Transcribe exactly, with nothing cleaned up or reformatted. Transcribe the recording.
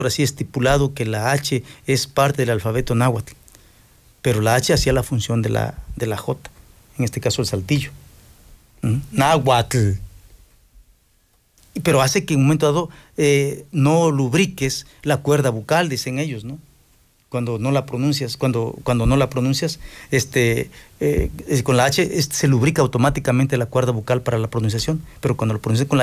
así estipulado que la H es parte del alfabeto náhuatl, pero la H hacía la función de la, de la J, en este caso el saltillo. ¿Mm? Náhuatl. Pero hace que en un momento dado eh, no lubriques la cuerda bucal, dicen ellos, ¿no? Cuando no la pronuncias, cuando, cuando no la pronuncias, este, eh, con la H este, se lubrica automáticamente la cuerda bucal para la pronunciación, pero cuando lo pronuncias con la